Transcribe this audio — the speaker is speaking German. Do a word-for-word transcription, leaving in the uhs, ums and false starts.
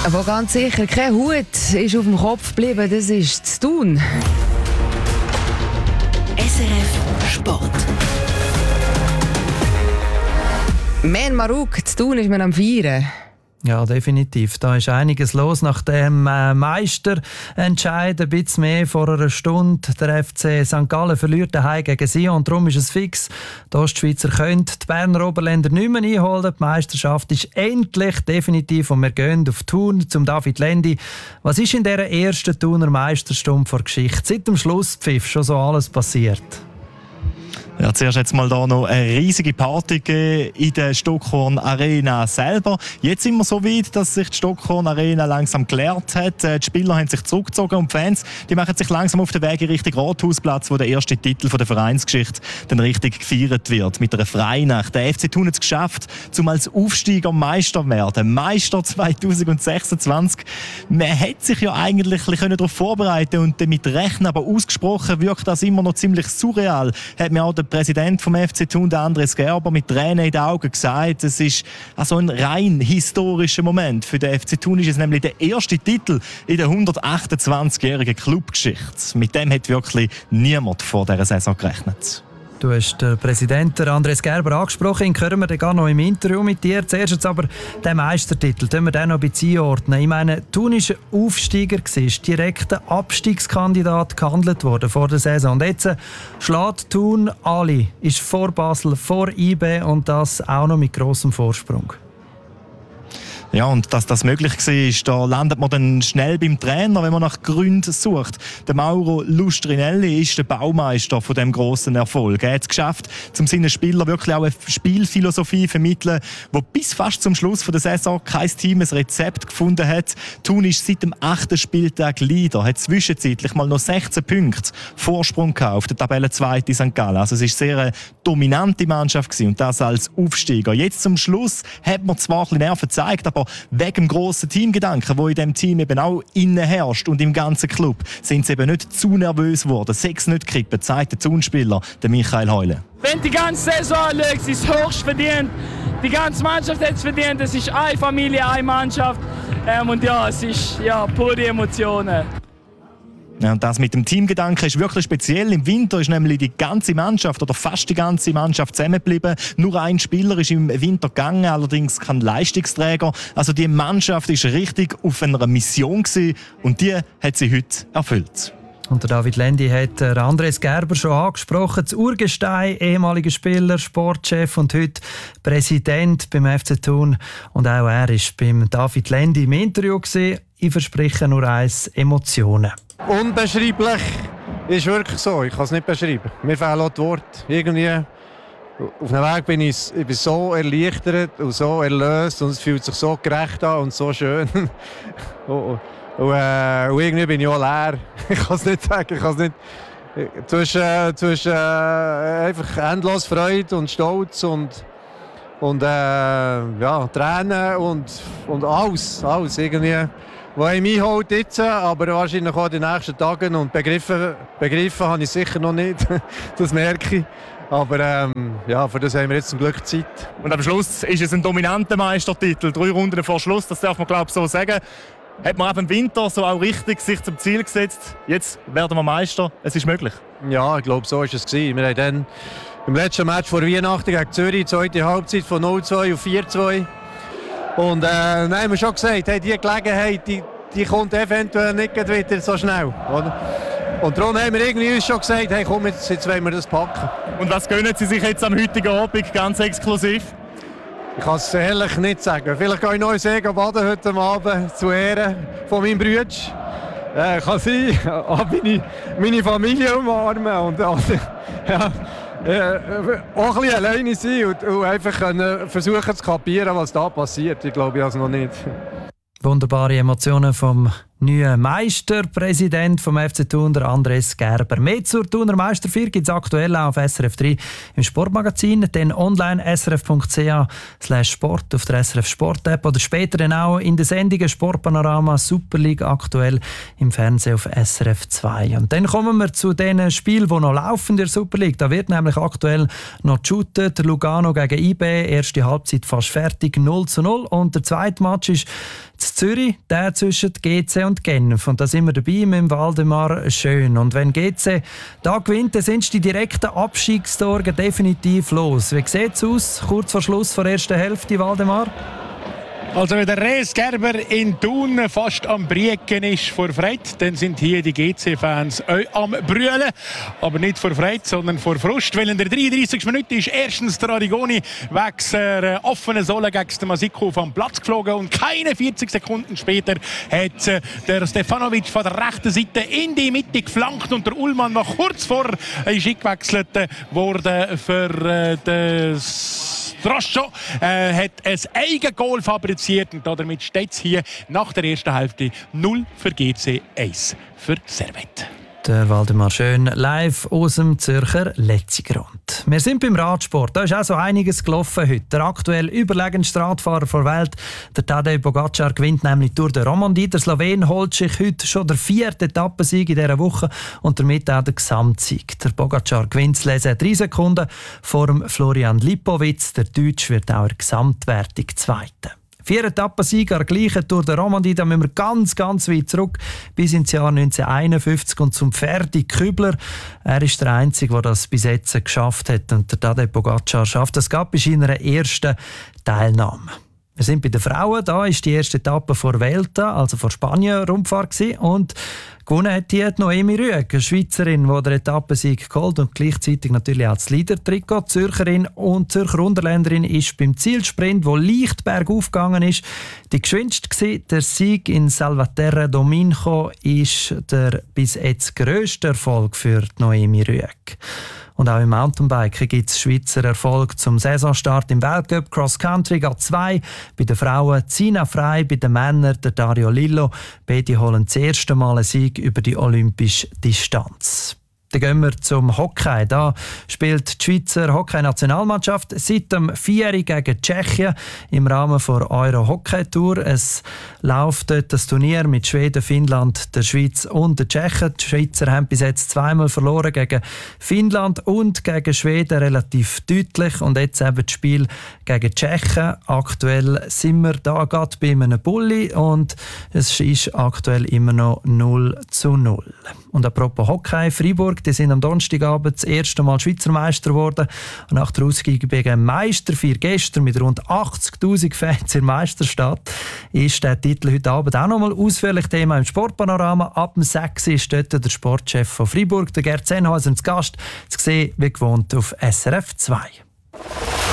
Wo ganz sicher kein Hut ist auf dem Kopf geblieben, das ist zu Thun. S R F Sport. Men Maruk, zu Thun ist man am Feiern. Ja, definitiv. Da ist einiges los nach dem äh, Meisterentscheid. Ein bisschen mehr vor einer Stunde. Der F C Sankt Gallen verliert daheim gegen Sion und darum ist es fix. Die Ostschweizer können die Berner Oberländer nicht mehr einholen. Die Meisterschaft ist endlich definitiv und wir gehen auf Thun zum David Lendi. Was ist in dieser ersten Thuner Meisterstunde vor Geschichte? Seit dem Schlusspfiff schon so alles passiert? Ja, zuerst jetzt mal da noch eine riesige Party in der Stockhorn Arena selber. Jetzt sind wir so weit, dass sich die Stockhorn Arena langsam geleert hat. Die Spieler haben sich zurückgezogen und die Fans die machen sich langsam auf den Weg in Richtung Rathausplatz, wo der erste Titel der Vereinsgeschichte dann richtig gefeiert wird. Mit einer Freinacht. Der F C Thun hat es geschafft, um als Aufsteiger Meister zu werden. Meister zwanzig sechsundzwanzig. Man hätte sich ja eigentlich darauf vorbereiten und damit rechnen, aber ausgesprochen wirkt das immer noch ziemlich surreal. Hat mir auch der Präsident vom F C Thun, Andres Gerber, mit Tränen in den Augen gesagt, es ist also ein rein historischer Moment. Für den F C Thun ist es nämlich der erste Titel in der hundertachtundzwanzigjährigen Clubgeschichte. Mit dem hat wirklich niemand vor dieser Saison gerechnet. Du hast den Präsidenten Andres Gerber angesprochen, ihn hören wir dann gar noch im Interview mit dir. Zuerst jetzt aber den Meistertitel, den wir den noch ein bisschen einordnen. Ich meine, Thun war ein Aufsteiger, ist direkt ein Abstiegskandidat gehandelt worden vor der Saison. Und jetzt schlägt Thun alle, ist vor Basel, vor I B und das auch noch mit grossem Vorsprung. Ja, und dass das möglich war, da landet man dann schnell beim Trainer, wenn man nach Gründen sucht. Der Mauro Lustrinelli ist der Baumeister von dem grossen Erfolg. Er hat es geschafft, um seinen Spielern wirklich auch eine Spielphilosophie zu vermitteln, die bis fast zum Schluss der Saison kein Team ein Rezept gefunden hat. Thun ist seit dem achten Spieltag Leader, hat zwischenzeitlich mal noch sechzehn Punkte Vorsprung gehabt auf der Tabellenzweite Sankt Gallen. Also es war sehr eine dominante Mannschaft gewesen, und das als Aufsteiger. Jetzt zum Schluss hat man zwar ein bisschen Nerven gezeigt, aber wegen dem grossen Teamgedanken, der in diesem Team eben auch innen herrscht und im ganzen Club, sind sie eben nicht zu nervös geworden. Sechs nicht kippen, zeigt der Thun-Spieler, der Michael Heule. Wenn die ganze Saison anschaust, ist es höchst verdient. Die ganze Mannschaft hat es verdient. Es ist eine Familie, eine Mannschaft. Ähm, und ja, es ist ja, pure Emotionen. Ja, und das mit dem Teamgedanken ist wirklich speziell. Im Winter ist nämlich die ganze Mannschaft oder fast die ganze Mannschaft zusammengeblieben. Nur ein Spieler ist im Winter gegangen, allerdings kein Leistungsträger. Also die Mannschaft ist richtig auf einer Mission gewesen, und die hat sie heute erfüllt. Und der David Lendi hat Andres Gerber schon angesprochen. Das Urgestein, ehemaliger Spieler, Sportchef und heute Präsident beim F C Thun. Und auch er war beim David Lendi im Interview gewesen. Ich verspreche nur eins: Emotionen. Unbeschreiblich ist wirklich so. Ich kann es nicht beschreiben. Mir fehlen auch die Worte. Irgendwie auf dem Weg bin ich, ich bin so erleichtert und so erlöst und es fühlt sich so gerecht an und so schön. und, und, äh, und irgendwie bin ich auch leer. Ich kann es nicht sagen. Ich kann es nicht. Zwischen, zwischen äh, einfach endlos Freude und Stolz und, und äh, ja, Tränen und, und alles, alles irgendwie. Was ich mich holt jetzt, aber wahrscheinlich auch in den nächsten Tagen. Und begriffen, begriffen habe ich sicher noch nicht, das merke ich. Aber ähm, ja, für das haben wir jetzt zum Glück Zeit. Und am Schluss ist es ein dominanter Meistertitel. Drei Runden vor Schluss, das darf man glaube ich so sagen. Hat man eben im Winter so auch richtig sich zum Ziel gesetzt. Jetzt werden wir Meister, es ist möglich. Ja, ich glaube, so war es. Wir haben dann im letzten Match vor Weihnachten gegen Zürich, zweite Halbzeit von null zwei auf vier zwei. Und äh, dann haben wir schon gesagt, hey, diese Gelegenheit die, die kommt eventuell nicht wieder so schnell. Oder? Und darum haben wir irgendwie schon gesagt, hey, komm, jetzt, jetzt wollen wir das packen. Und was gönnen Sie sich jetzt am heutigen Abend ganz exklusiv? Ich kann es ehrlich nicht sagen. Vielleicht gehe ich noch in See baden heute Abend zu Ehren von meinem Bruder. Äh, kann sein, auch meine, meine Familie umarmen und also, ja, äh, auch ein bisschen alleine sein und, und einfach können versuchen zu kapieren, was da passiert. Ich glaube, ich habe es noch nicht. Wunderbare Emotionen vom neuer Meisterpräsident vom F C Thun, der Andres Gerber. Mehr zur Thuner Meisterfeier gibt es aktuell auch auf S R F drei im Sportmagazin, dann online s r f punkt c h slash sport auf der S R F Sport App oder später dann auch in der Sendung Sportpanorama Super League aktuell im Fernsehen auf S R F zwei. Und dann kommen wir zu den Spielen, die noch laufen in der Super League. Da wird nämlich aktuell noch geshootet. Lugano gegen I B, erste Halbzeit fast fertig, null zu null. Und der zweite Match ist in Zürich, der zwischen G C und Genf. Und da sind wir dabei mit dem Waldemar Schön. Und wenn G C da gewinnt, dann sind die direkten Abstiegssorgen definitiv los. Wie sieht es aus, kurz vor Schluss der ersten Hälfte, Waldemar? Also wenn der Res Gerber in Thun fast am Brieken ist vor Freude, dann sind hier die G C-Fans am Brüllen. Aber nicht vor Freude, sondern vor Frust. Weil in der dreiunddreißigsten Minute ist erstens der Arigoni wegen der offenen Sohle gegen den Masiko vom Platz geflogen. Und keine vierzig Sekunden später hat der Stefanovic von der rechten Seite in die Mitte geflankt. Und der Ullmann noch kurz vor ist eingewechselt worden für das Stroscho, äh, hat ein Eigengoal fabriziert und damit steht es hier nach der ersten Hälfte null für G C, eins für Servette. Der Waldemar Schön live aus dem Zürcher Letzigrund. Wir sind beim Radsport. Da ist auch so einiges gelaufen heute. Der aktuell überlegenste Radfahrer der Welt, der Tadej Pogacar, gewinnt nämlich Tour de Romandie. Der Slowen holt sich heute schon den vierten Etappensieg in dieser Woche und damit auch den Gesamtsieg. Der Pogacar gewinnt das Lesen drei Sekunden vor dem Florian Lipowitz. Der Deutsch wird auch in der Gesamtwertung Zweiter. Vier Etappensieger gleichen Tour de Romandie, da müssen wir ganz, ganz weit zurück, bis ins Jahr neunzehnhunderteinundfünfzig und zum Ferdi Kübler. Er ist der Einzige, der das bis jetzt geschafft hat. Und der Tadej Pogacar schafft das gerade bei seiner ersten Teilnahme. Wir sind bei den Frauen. Da ist die erste Etappe vor Vuelta, also vor Spanien, Rundfahrt gewesen. Und gewonnen hat die Noemi Rüegg, eine Schweizerin, die den Etappensieg geholt und gleichzeitig natürlich auch das Leader-Trikot. Die Zürcherin und Zürcher Unterländerin ist beim Zielsprint, wo leicht bergauf gegangen ist, die geschwindeste gewesen. Der Sieg in Salvaterra do Minho ist der bis jetzt grösste Erfolg für Noemi Rüegg. Und auch im Mountainbiken gibt es Schweizer Erfolg zum Saisonstart im Weltcup. Cross Country geht zwei. Bei den Frauen Zina Frei, bei den Männern der Dario Lillo. Beide holen das erste Mal einen Sieg über die olympische Distanz. Dann gehen wir zum Hockey. Da spielt die Schweizer Hockey-Nationalmannschaft seit dem Vieri gegen Tschechien im Rahmen der Euro-Hockey-Tour. Es läuft dort das Turnier mit Schweden, Finnland, der Schweiz und den Tschechen. Die Schweizer haben bis jetzt zweimal verloren gegen Finnland und gegen Schweden relativ deutlich. Und jetzt eben das Spiel gegen Tschechien. Aktuell sind wir da gerade bei einem Bulli und es ist aktuell immer noch null zu null. Und apropos Hockey, Freiburg, die sind am Donnerstagabend das erste Mal Schweizer Meister geworden. Und nach der ausgiebigen Meisterfeier gestern mit rund achtzigtausend Fans in der Meisterstadt ist der Titel heute Abend auch nochmal ausführlich Thema im Sportpanorama. Ab dem sechs ist dort der Sportchef von Freiburg, der Gerd Sennhauser, zu Gast. Zu sehen, wie gewohnt, auf S R F zwei.